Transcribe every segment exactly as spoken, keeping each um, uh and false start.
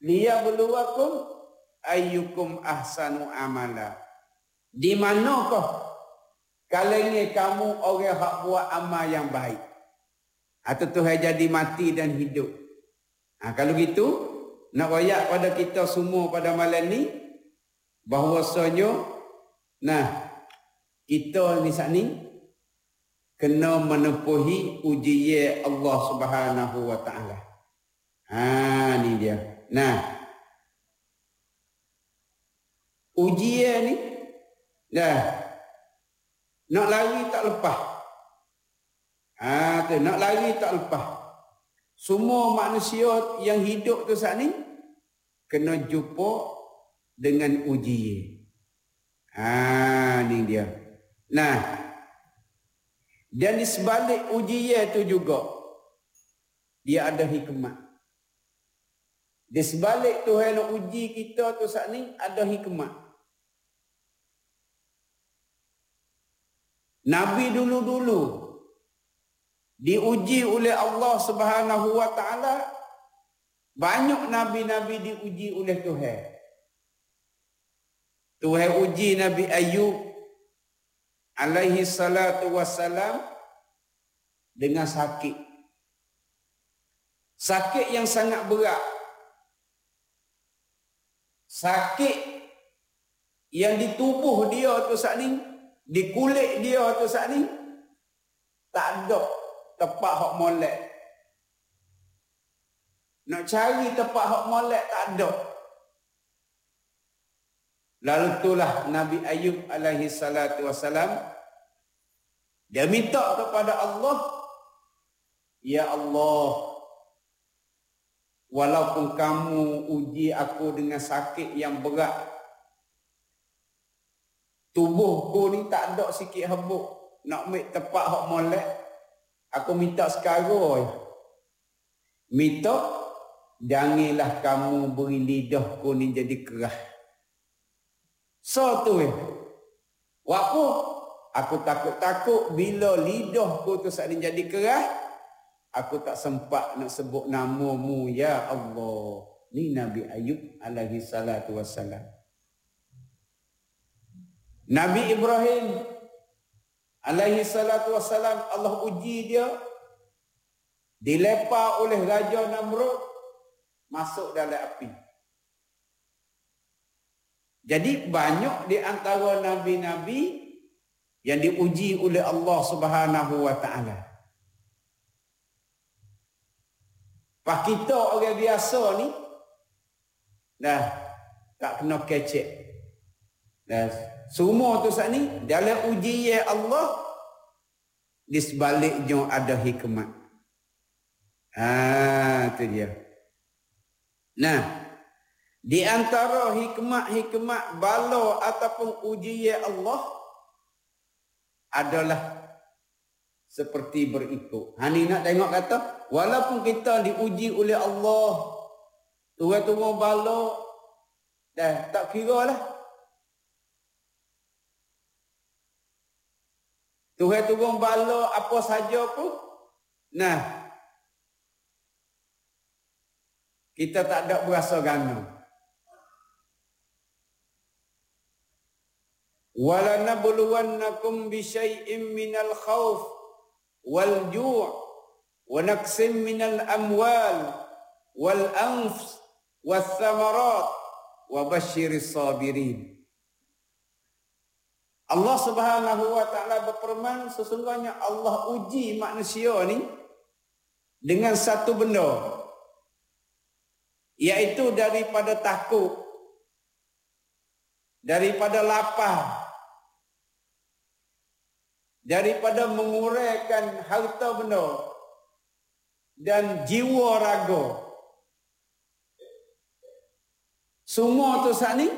liyabluwakum ayyukum ahsanu amala. Di manakah kalangan kamu orang hak buat amal yang baik? Atau Tuhan jadi mati dan hidup. Ha, kalau gitu, nak royak pada kita semua pada malam ni, bahawasanya, nah, kita ni saat ni, kena menepuhi ujian Allah Subhanahu wa taala. Ha, ni dia. Nah, ujian ni, dah, nak lari tak lepas. Ah, tu nak lari tak lepas. Semua manusia yang hidup tu saat ni kena jumpa dengan ujian. Ah, ni dia. Nah, dan di sebalik ujian tu juga dia ada hikmah. Di sebalik Tuhan nak uji kita tu saat ni ada hikmah. Nabi dulu-dulu diuji oleh Allah Subhanahu wa taala. Banyak nabi-nabi diuji oleh Tuhan. Tuhan uji Nabi Ayub alaihi salatu wassalam dengan sakit. Sakit yang sangat berat. Sakit yang di tubuh dia tu saat ni, di kulit dia tu saat ni tak ada tempat hak molek. Nak cari tempat hak molek tak ada. Lalu itulah Nabi Ayub alaihi salatu wassalam, dia minta kepada Allah, ya Allah, walaupun kamu uji aku dengan sakit yang berat, tubuhku ni tak ada sikit habuk nak ambil tempat hak molek, aku minta sekarang. Minta janganlah kamu beri lidahku ni jadi keras. So tu ya. Waktu aku takut-takut bila lidahku tu saat ni jadi keras, aku tak sempat nak sebut namamu ya Allah. Ni Nabi Ayub alaihi salatu wassalam. Nabi Ibrahim alaihi salatu wassalam, Allah uji dia, dilepar oleh Raja Namrud, masuk dalam api. Jadi banyak di antara nabi-nabi yang diuji oleh Allah Subhanahu wa taala. Pak kita orang biasa ni dah tak kena kecek. Dah semua tu saat ni dalam ujian Allah, di sebaliknya ada hikmat. Ah, tu dia. Nah, di antara hikmat-hikmat bala ataupun ujian Allah adalah seperti berikut. Ha ni nak tengok kata, walaupun kita diuji oleh Allah, Tuhan turun bala, dah tak kira lah. Tuhan turun bala apa saja pun, nah, kita tak ada berasa gana. Wala nabluwannakum bi syai'in minal khauf wal ju' wa naqsim minal amwal wal anfus was thamarat wa basyiris sabirin. Allah Subhanahu wa taala berfirman, sesungguhnya Allah uji manusia ni dengan satu benda, iaitu daripada takut, daripada lapar, daripada menguraikan harta benda dan jiwa raga. Semua tu saat ni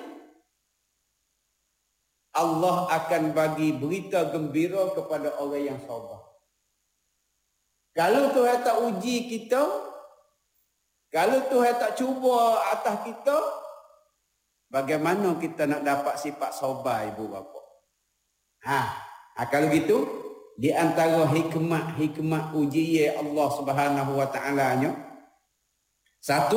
Allah akan bagi berita gembira kepada orang yang sabar. Kalau Tuhan tak uji kita, kalau Tuhan tak cuba atas kita, bagaimana kita nak dapat sifat sabar, ibu bapa? Ha, ha kalau gitu, di antara hikmat-hikmat ujian Allah Subhanahu wa taala-nya, satu